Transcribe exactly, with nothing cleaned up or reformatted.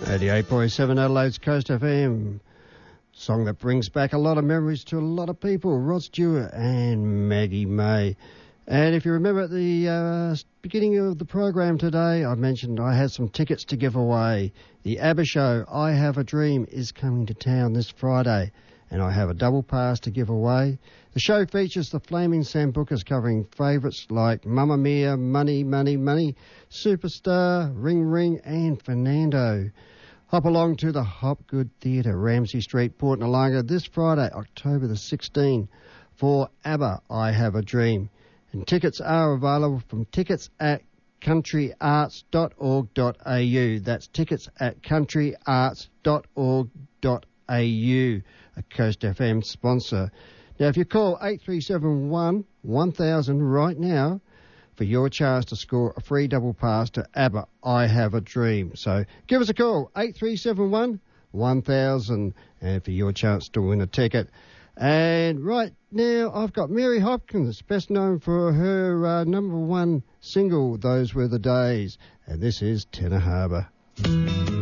eighty-eight point seven Adelaide's Coast F M. Song that brings back a lot of memories to a lot of people. Rod Stewart and Maggie May. And if you remember at the uh, beginning of the program today, I mentioned I had some tickets to give away. The ABBA show, I Have a Dream, is coming to town this Friday, and I have a double pass to give away. The show features the Flaming Sambucas covering favourites like Mamma Mia, Money, Money, Money, Superstar, Ring Ring, and Fernando. Hop along to the Hopgood Theatre, Ramsay Street, Port Noarlunga, this Friday, October the sixteenth, for ABBA, I Have a Dream. And tickets are available from tickets at country arts dot org dot a u. That's tickets at country arts dot org dot a u, a Coast F M sponsor. Now, if you call eight three seven one, one thousand right now for your chance to score a free double pass to ABBA, I Have a Dream. So give us a call, eight three seven one, one thousand, and for your chance to win a ticket. And right now, I've got Mary Hopkins, best known for her uh, number one single, Those Were the Days. And this is Tenor Harbour.